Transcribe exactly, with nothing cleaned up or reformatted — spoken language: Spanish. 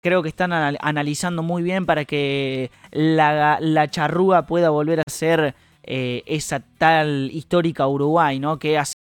creo que están anal- analizando muy bien para que la, la charrúa pueda volver a ser eh, esa tal histórica Uruguay, ¿no? Que ha